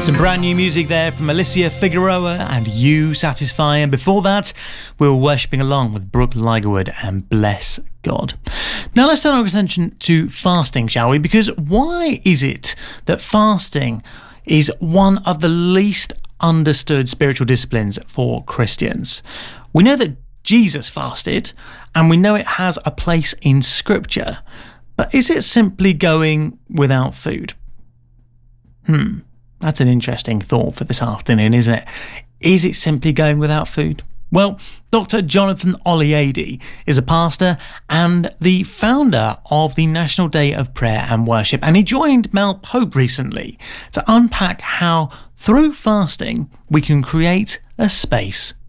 Some brand new music there from Alicia Figueroa and You Satisfy. And before that, we were worshipping along with Brooke Ligerwood and Bless God. Now let's turn our attention to fasting, shall we? Because why is it that fasting is one of the least understood spiritual disciplines for Christians? We know that Jesus fasted, and we know it has a place in Scripture. But is it simply going without food? That's an interesting thought for this afternoon, isn't it? Is it simply going without food? Well, Dr. Jonathan Oliade is a pastor and the founder of the National Day of Prayer and Worship, and he joined Mel Pope recently to unpack how, through fasting, we can create a space